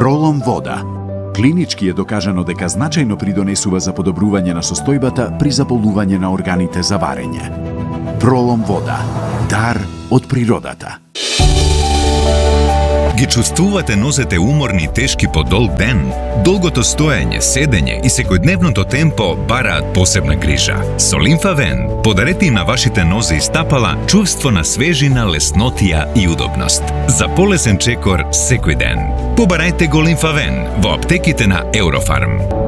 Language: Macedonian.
Пролом вода. Клинички е докажано дека значајно придонесува за подобрување на состојбата при заболување на органите за варење. Пролом вода. Дар од природата. Ги чувствувате нозете уморни и тешки по долг ден? Долгото стоење, седење и секојдневното темпо бараат посебна грижа. Со Лимфавен подарете на вашите нозе и стапала чувство на свежина, леснотија и удобност. За полесен чекор секој ден. Побарајте го Лимфавен во аптеките на Еврофарм.